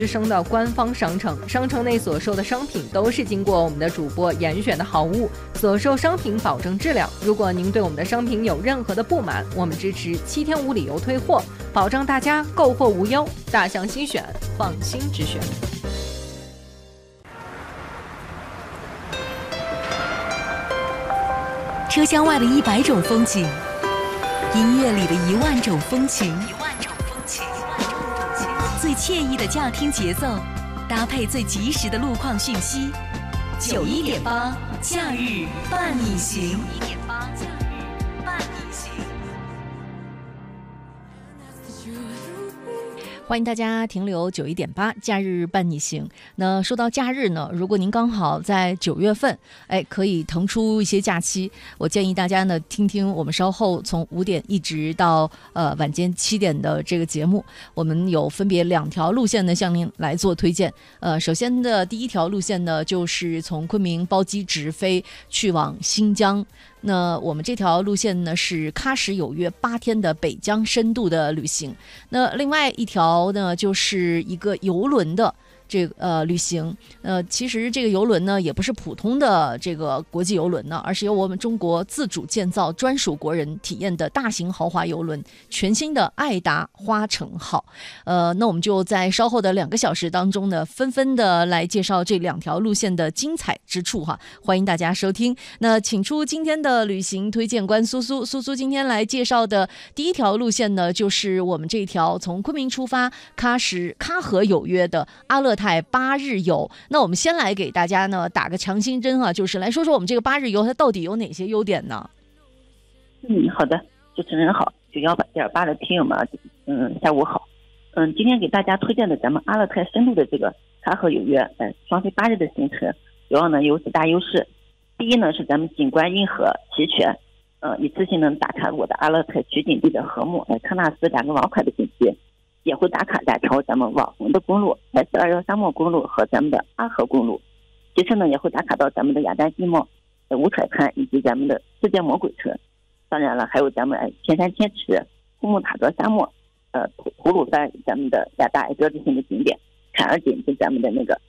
之声的官方商城，商城内所售的商品都是经过我们的主播严选的好物，所售商品保证质量。如果您对我们的商品有任何的不满，我们支持7天无理由退货，保障大家购货无忧。大象新选，放心之选。 车厢外的100种风景，音乐里的1万种风情，最惬意的驾听节奏，搭配最及时的路况讯息。91.8假日伴你行。 欢迎大家停留91.8假日伴你行。那说到假日呢，如果您刚好在9月份，可以腾出一些假期，我建议大家呢听听我们稍后从5点一直到晚间7点的这个节目，我们有分别2条路线呢向您来做推荐。首先的第一条路线呢，就是从昆明包机直飞去往新疆。那我们这条路线呢是喀什有约8天的北疆深度的旅行。那另外一条呢就是一个邮轮的这个旅行。其实这个邮轮呢也不是普通的这个国际邮轮呢，而是由我们中国自主建造、专属国人体验的大型豪华邮轮，全新的爱达花城号。那我们就在稍后的2个小时当中呢，纷纷的来介绍这2条路线的精彩之处哈，欢迎大家收听。那请出今天的旅行推荐官苏苏。苏苏今天来介绍的第一条路线呢，就是我们这条从昆明出发喀河有约的阿勒泰8日游。那我们先来给大家呢打个强心针啊，就是来说说我们这个8日游它到底有哪些优点呢？ 好的，主持人好，91.8的听友们，下午好。今天给大家推荐的咱们阿勒泰深度的这个喀河有约双飞8日的行程，主要呢有几大优势。第一呢是咱们景观硬核齐全，一次性能打卡我的阿勒泰取景地的禾木、喀纳斯2个王牌的景区，也会打卡2条咱们网红的公路，S21沙漠公路和咱们的阿河公路。其次呢也会打卡到咱们的雅丹地貌、五彩滩以及咱们的世界魔鬼城。当然了，还有咱们天山天池、库木塔格沙漠、吐鲁番咱们的亚大标志性的景点，坎儿井跟咱们的那个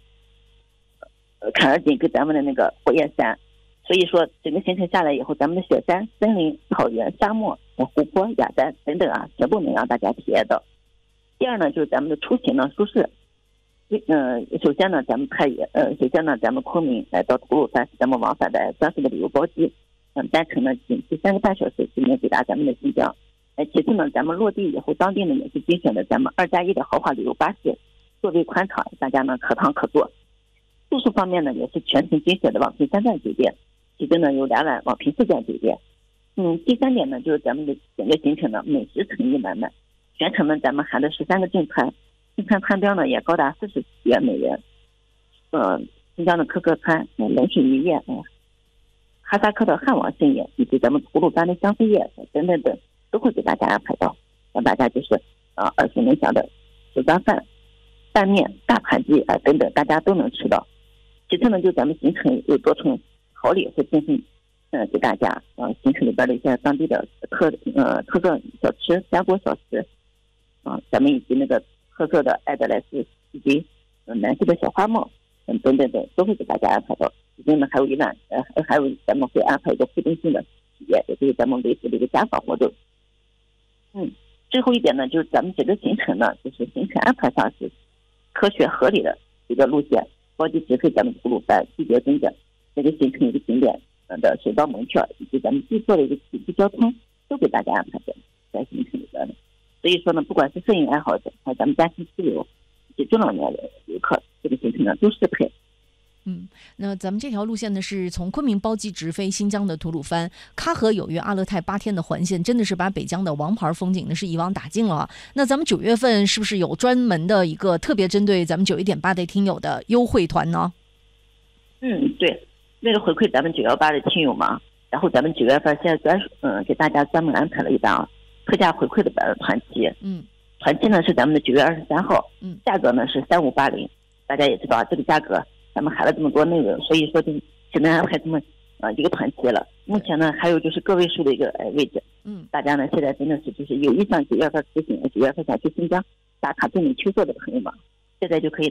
火焰山。所以说整个行程下来以后，咱们的雪山、森林、草原、沙漠、湖泊、雅丹等等全部能让大家体验到。第二呢就是咱们的出行呢舒适。首先呢咱们昆明来到吐鲁番是咱们往返的专属的旅游包机，单程呢仅需3个半小时就能抵达咱们的新疆。其次呢咱们落地以后，当地呢也是精选的咱们2+1的豪华旅游巴士，座位宽敞，大家呢可躺可坐。住宿方面呢也是全程精选的网评3钻酒店，其中呢有2晚网评4钻酒店。第3点呢就是咱们的整个行程呢美食诚意满满，全程呢咱们含的13个正餐，正餐餐标呢也高达40元每人。新疆的可可餐、冷水鱼宴、哈萨克的汉王盛宴，以及咱们吐鲁番的香妃宴等等等，都会给大家安排到，让大家就是耳熟能详的手抓饭、拌面、大盘鸡等等，大家都能吃到。其次呢就咱们行程有多重好礼会进行给大家，行程里边的一些当地的特色小吃、家国小吃，咱们以及那个特色的爱德莱斯以及南溪的小花帽等等等，都会给大家安排到。其中呢还有咱们会安排一个互动性的体验，也就是咱们维持的一个家访活动。最后一点呢就是咱们整个行程呢就是行程安排上是科学合理的一个路线，包机直飞咱们吐鲁番、季节中的这个行程一个景点的水道门票以及咱们必做的一个体育交通，都给大家安排在行程里边的。所以说呢，不管是摄影爱好者，还有咱们单身自由以及中老年的游客，这个行程呢都适配。 那咱们这条路线呢是从昆明包机直飞新疆的吐鲁番，喀河有约阿勒泰8天的环线，真的是把北疆的王牌风景呢是一网打尽了。那咱们9月份是不是有专门的一个特别针对咱们91.8的听友的优惠团呢？ 对，为了回馈咱们918的听友嘛，然后咱们9月份现在给大家专门安排了一档特价回馈的团期。团期呢是咱们的9月23号，价格呢是3580。大家也知道这个价格咱们含了这么多内容，所以说就只能安排这么一个团期了。目前呢还有就是个位数的一个位置。大家呢现在真的是就是有意向9月份执行，9月份想去新疆打卡重点去做的朋友们， 现在就可以